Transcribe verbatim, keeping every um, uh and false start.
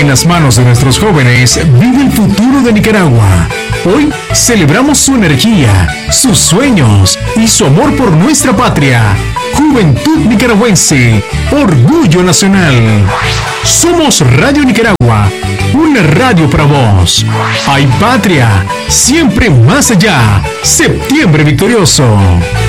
En las manos de nuestros jóvenes vive el futuro de Nicaragua. Hoy celebramos su energía, sus sueños y su amor por nuestra patria. Juventud Nicaragüense, orgullo nacional. Somos Radio Nicaragua, una radio para vos. Hay patria, siempre más allá. Septiembre victorioso.